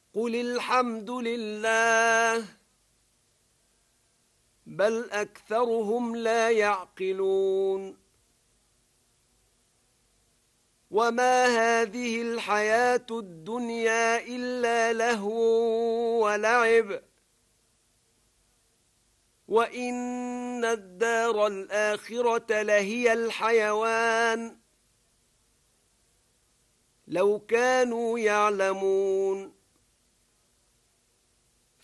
قل الحمد لله بل أكثرهم لا يعقلون وما هذه الحياة الدنيا إلا لهو ولعب وإن الدار الآخرة لهي الحيوان لو كانوا يعلمون